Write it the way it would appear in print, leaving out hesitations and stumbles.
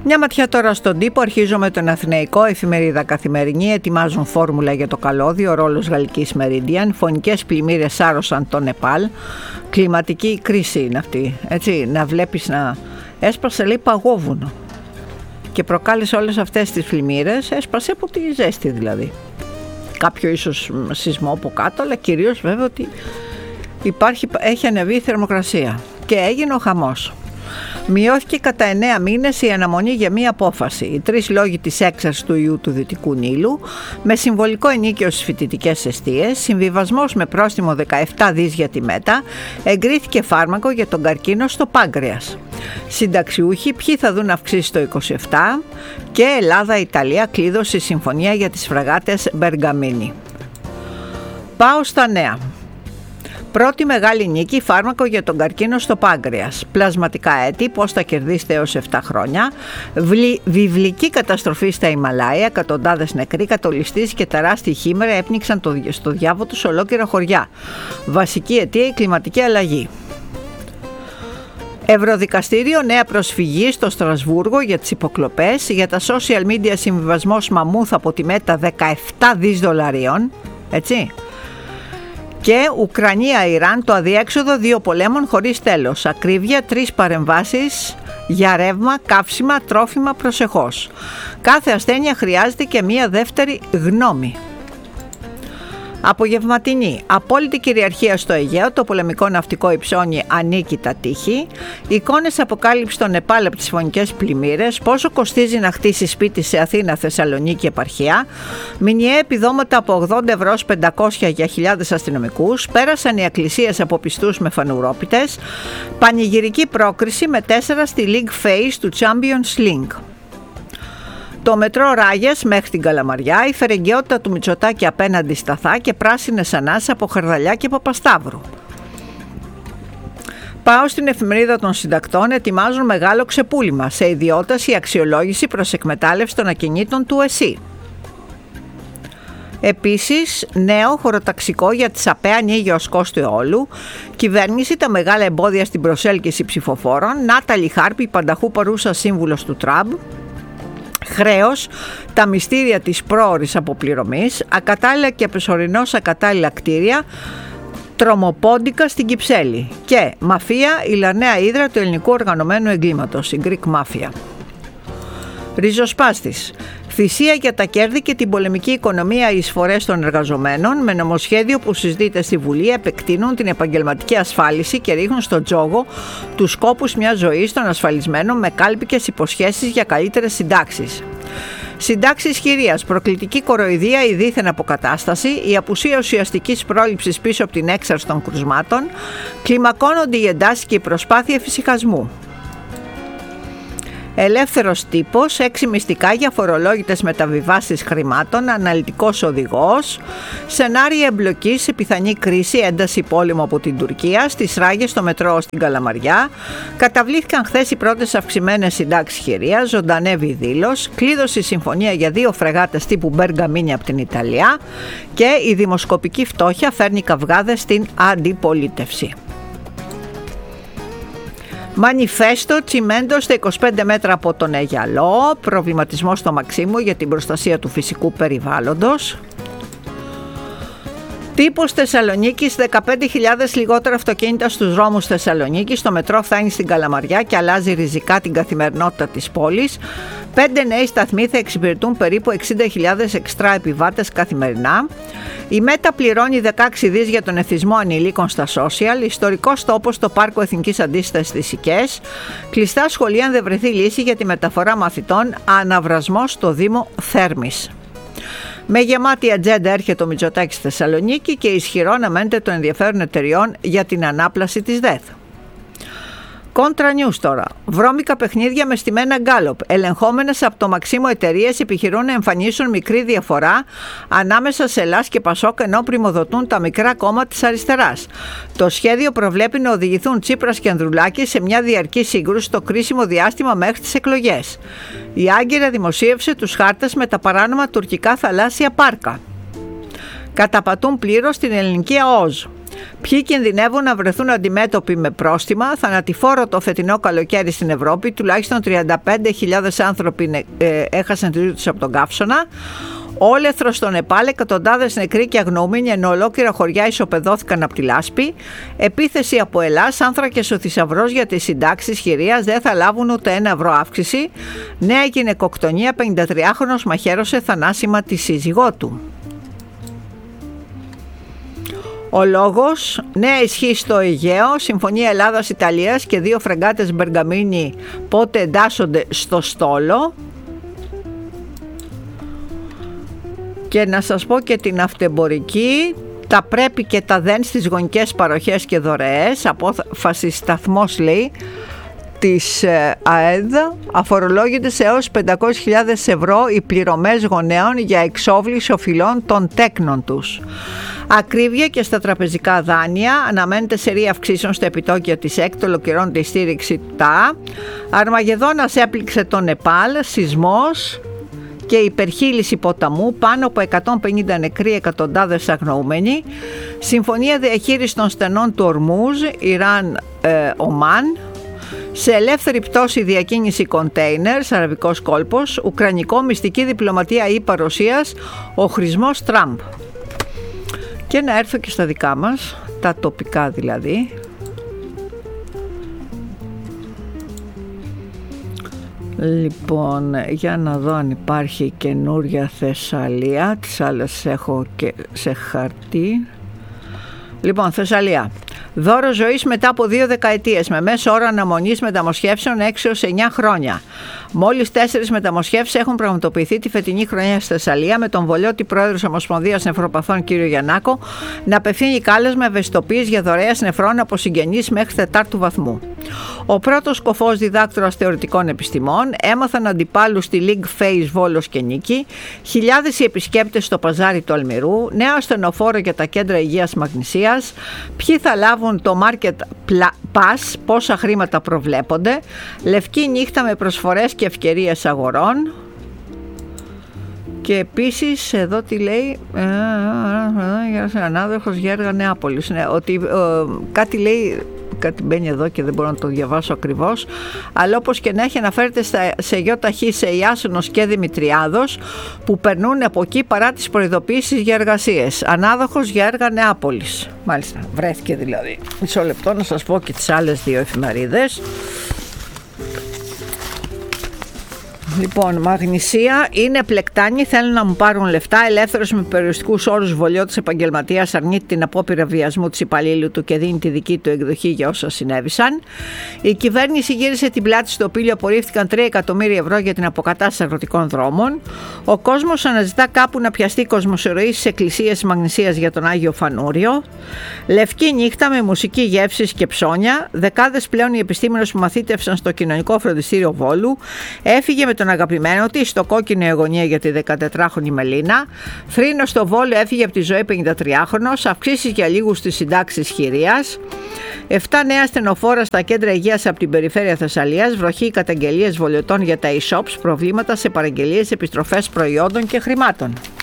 Μια ματιά τώρα στον τύπο. Αρχίζω με τον Αθηναϊκό. Εφημερίδα Καθημερινή. Ετοιμάζουν φόρμουλα για το καλώδιο. Ο ρόλος γαλλικής Meridian. Φωνικές πλημμύρες σάρωσαν το Νεπάλ. Κλιματική κρίση είναι αυτή. Έτσι, να βλέπεις να έσπασε, λέει, παγόβουνο. Και προκάλεσε όλες αυτές τις πλημμύρες. Έσπασε από τη ζέστη δηλαδή. Κάποιο ίσως σεισμό από κάτω, αλλά κυρίως βέβαια ότι έχει ανεβεί η θερμοκρασία. Και έγινε ο χαμός. Μειώθηκε κατά 9 μήνες η αναμονή για μία απόφαση. Οι 3 λόγοι της έξαρσης του ιού του Δυτικού Νείλου, με συμβολικό ενίκιο στις φοιτητικές εστίες, συμβιβασμός με πρόστιμο 17 δις για τη ΜΕΤΑ, εγκρίθηκε φάρμακο για τον καρκίνο στο πάγκρεας. Συνταξιούχοι, ποιοι θα δουν αυξήσεις το 27, και Ελλάδα-Ιταλία κλείδωσε συμφωνία για τις φραγάτες Μπεργαμίνη. Πάω στα νέα. Πρώτη μεγάλη νίκη, φάρμακο για τον καρκίνο στο πάγκρεας. Πλασματικά έτη, πώς θα κερδίσετε έως 7 χρόνια. Βιβλική καταστροφή στα Ιμαλάια, εκατοντάδες νεκροί, κατολιστήσεις και τεράστιοι χήμερα έπνιξαν στο διάβο τους ολόκληρα χωριά. Βασική αιτία η κλιματική αλλαγή. Ευρωδικαστήριο, νέα προσφυγή στο Στρασβούργο για τις υποκλοπές. Για τα social media συμβιβασμός μαμούθ από τη ΜΕΤΑ 17 δις δολαρίων. Έτσι. Και Ουκρανία-Ιράν, το αδιέξοδο 2 πολέμων χωρίς τέλος. Ακρίβεια, 3 παρεμβάσεις για ρεύμα, καύσιμα, τρόφιμα, προσεχώς. Κάθε ασθένεια χρειάζεται και μία δεύτερη γνώμη. Απογευματινή. Απόλυτη κυριαρχία στο Αιγαίο, το πολεμικό ναυτικό υψώνει ανίκητα τείχη. Εικόνες αποκάλυψη στο Νεπάλ από τις φωνικές πλημμύρες. Πόσο κοστίζει να χτίσει σπίτι σε Αθήνα, Θεσσαλονίκη, επαρχία. Μηνιαία επιδόματα από 80 ευρώ ως 500 για χιλιάδες αστυνομικούς. Πέρασαν οι εκκλησίες από πιστούς με φανουρόπιτες. Πανηγυρική πρόκριση με 4 στη League Phase του Champions League. Το μετρό Ράγες μέχρι την Καλαμαριά, η φερεγγιότητα του Μητσοτάκη απέναντι σταθά και πράσινες ανάσεις από Χαρδαλιά και Παπασταύρου. Πάω στην εφημερίδα των συντακτών. Ετοιμάζουν μεγάλο ξεπούλημα. Σε ιδιώτας η αξιολόγηση προς εκμετάλλευση των ακινήτων του ΕΣΥ. Επίσης, νέο χωροταξικό για τις ΑΠΕ ανοίγει ως κόστο αιώλου. Κυβέρνηση, τα μεγάλα εμπόδια στην προσέλκυση ψηφοφόρων. Νάταλη Χάρπη, πανταχού παρούσα σύμβουλος του Τραμπ. Χρέος, τα μυστήρια της πρόωρης αποπληρωμής, ακατάλληλα και προσωρινώς ακατάλληλα κτίρια, τρομοπόντικα στην Κυψέλη και μαφία, η λανέα ύδρα του ελληνικού οργανωμένου εγκλήματος, η Greek Mafia. Ριζοσπάστης. Θυσία για τα κέρδη και την πολεμική οικονομία, οι εισφορές των εργαζομένων, με νομοσχέδιο που συζητείται στη Βουλή, επεκτείνουν την επαγγελματική ασφάλιση και ρίχνουν στο τζόγο τους σκόπους μιας ζωής των ασφαλισμένων με κάλπικες υποσχέσεις για καλύτερες συντάξεις. Συντάξεις χειρίας, προκλητική κοροϊδία, η δίθεν αποκατάσταση, η απουσία ουσιαστικής πρόληψης πίσω από την έξαρση των κρουσμάτων, κλιμακώνονται οι εντάσεις και η προσπάθεια εφησυχασμού. Ελεύθερος τύπος, 6 μυστικά για φορολόγητες μεταβιβάσεις χρημάτων, αναλυτικός οδηγός, σενάρια εμπλοκής σε πιθανή κρίση, ένταση πόλεμο από την Τουρκία, στις Ράγες στο μετρό στην Καλαμαριά, καταβλήθηκαν χθες οι πρώτες αυξημένες συντάξεις χειρίας, ζωντανεύει δήλωση, κλείδωσε συμφωνία για 2 φρεγάτες τύπου Μπεργαμίνη από την Ιταλία και η δημοσκοπική φτώχεια φέρνει καυγάδες στην αντιπολίτευση. Μανιφέστο, τσιμέντο στα 25 μέτρα από τον Αιγιαλό, προβληματισμό στο Μαξίμου για την προστασία του φυσικού περιβάλλοντος. Τύπος Θεσσαλονίκης, 15.000 λιγότερα αυτοκίνητα στους δρόμους Θεσσαλονίκης, το μετρό φτάνει στην Καλαμαριά και αλλάζει ριζικά την καθημερινότητα της πόλης. 5 νέοι σταθμοί θα εξυπηρετούν περίπου 60.000 εξτρά επιβάτες καθημερινά. Η ΜΕΤΑ πληρώνει 16 δις για τον εθισμό ανηλίκων στα social. Ιστορικός τόπος στο Πάρκο Εθνικής Αντίστασης στις Σικές. Κλειστά σχολεία αν δεν βρεθεί λύση για τη μεταφορά μαθητών. Αναβρασμός στο Δήμο Θέρμης. Με γεμάτη ατζέντα έρχεται ο Μητσοτάκης στη Θεσσαλονίκη και ισχυρό αναμένεται το ενδιαφέρον εταιριών για την ανάπλαση της ΔΕΘ. Κόντρα News τώρα. Βρώμικα παιχνίδια με στημένα γκάλοπ. Ελεγχόμενες από το Μαξίμο εταιρείες επιχειρούν να εμφανίσουν μικρή διαφορά ανάμεσα σε ΕΛΑΣ και ΠΑΣΟΚ, ενώ πριμοδοτούν τα μικρά κόμματα της αριστεράς. Το σχέδιο προβλέπει να οδηγηθούν Τσίπρας και Ανδρουλάκης σε μια διαρκή σύγκρουση στο κρίσιμο διάστημα μέχρι τις εκλογές. Η Άγκυρα δημοσίευσε τους χάρτες με τα παράνομα τουρκικά θαλάσσια πάρκα. Καταπατούν πλήρως την ελληνική ΑΟΖ. Ποιοι κινδυνεύουν να βρεθούν αντιμέτωποι με πρόστιμα? Θανατηφόρο το φετινό καλοκαίρι στην Ευρώπη. Τουλάχιστον 35.000 άνθρωποι έχασαν τη ζωή τους από τον καύσωνα. Όλεθρο στο Νεπάλ, εκατοντάδες νεκροί και αγνοούμενοι, ενώ ολόκληρα χωριά ισοπεδώθηκαν από τη λάσπη. Επίθεση από Ελλάς, άνθρακες ο θησαυρός για τις συντάξεις χειρίας, δεν θα λάβουν ούτε €1 αύξηση. Νέα γυναικοκτονία, 53χρονος μαχαίρωσε θανάσιμα τη σύζυγό του. Ο λόγος, νέα ισχύ στο Αιγαίο, συμφωνία Ελλάδας-Ιταλίας και 2 φρεγάτες Μπεργαμίνι πότε εντάσσονται στο στόλο. Και να σας πω και την αυτεμπορική, τα πρέπει και τα δεν στις γονικές παροχές και δωρεές. Απόφαση σταθμός, λέει, της ΑΕΔ, αφορολόγητες έως 500.000 ευρώ οι πληρωμές γονέων για εξόβληση οφειλών των τέκνων τους. Ακρίβεια και στα τραπεζικά δάνεια, αναμένεται σερία αυξήσεων στα επιτόκια της ΕΚΤ, ολοκληρώνεται η στήριξη ΤΑ. Αρμαγεδόνας έπληξε το Νεπάλ, σεισμός και υπερχείληση ποταμού, πάνω από 150 νεκροί, εκατοντάδες αγνοούμενοι. Συμφωνία διαχείρισης των στενών του Ορμούζ, Ιράν-Ομάν. Σε ελεύθερη πτώση διακίνηση κοντέινερ, αραβικός κόλπος. Ουκρανικό, μυστική διπλωματία ΗΠΑ Ρωσίας, ο χρησμός Τραμπ. Και να έρθω και στα δικά μας, τα τοπικά δηλαδή. Λοιπόν, για να δω αν υπάρχει καινούρια Θεσσαλία. Τις άλλες έχω και σε χαρτί. Λοιπόν, Θεσσαλία. Δώρο ζωής μετά από 2 δεκαετίες, με μέσο όρο αναμονής μεταμοσχεύσεων 6 έως 9 χρόνια. Μόλις 4 μεταμοσχεύσεις έχουν πραγματοποιηθεί τη φετινή χρονιά στη Θεσσαλία, με τον βολιώτη πρόεδρος Ομοσπονδίας Νεφροπαθών κ. Γιαννάκο να απευθύνει κάλεσμα ευαισθητοποίησης για δωρεές νεφρών από συγγενείς μέχρι 4ου βαθμού. Ο πρώτος κοφός διδάκτορας θεωρητικών επιστημών, έμαθαν αντιπάλους στη League Phase Βόλος και Νίκη, χιλιάδες οι επισκέπτες στο παζάρι του Αλμυρού, νέο ασθενοφόρο για τα κέντρα υγείας Μαγνησίας, ποιοι θα λάβουν το Market Pass, πόσα χρήματα προβλέπονται, λευκή νύχτα με προσφορές και ευκαιρίες αγορών. Και επίσης εδώ τι λέει, ανάδοχος Γέργα Νεάπολης, ότι κάτι λέει, κάτι μπαίνει εδώ και δεν μπορώ να το διαβάσω ακριβώς, αλλά όπως και να έχει, αναφέρεται σε ΙΟΤΑΧ, σε Ιάσονος και Δημητριάδος που περνούν από εκεί παρά τις προειδοποιήσεις για εργασίες. Ανάδοχος για έργα Νεάπολης. Μάλιστα, βρέθηκε δηλαδή. Μισό λεπτό να σας πω και τις άλλες 2 εφημερίδες. Λοιπόν, Μαγνησία, είναι πλεκτάνοι, θέλουν να μου πάρουν λεφτά. Ελεύθερος με περιοριστικούς όρους βολιώτης επαγγελματίας αρνείται την απόπειρα βιασμού της υπαλλήλου του και δίνει τη δική του εκδοχή για όσα συνέβησαν. Η κυβέρνηση γύρισε την πλάτη στο οποίο απορρίφθηκαν 3 εκατομμύρια ευρώ για την αποκατάσταση αγροτικών δρόμων. Ο κόσμος αναζητά κάπου να πιαστεί κοσμοσυρωή στις εκκλησίες της Μαγνησίας για τον Άγιο Φανούριο. Λευκή νύχτα με μουσική, γεύσεις και ψώνια. Δεκάδες πλέον οι επιστήμονες που μαθήτευσαν στο κοινωνικό φροντιστήριο Βόλου. Έφυγε με τον αγαπημένο της στο κόκκινο αγωνία για τη 14χρονη Μελίνα. Θρήνο στο Βόλο, έφυγε από τη ζωή 53χρονος. Αυξήσεις για λίγους στις συντάξεις χειρίας. 7 νέα στενοφόρα στα κέντρα υγείας από την περιφέρεια Θεσσαλίας. Βροχή, καταγγελίες βολιωτών για τα e-shops. Προβλήματα σε παραγγελίες, επιστροφές προϊόντων και χρημάτων.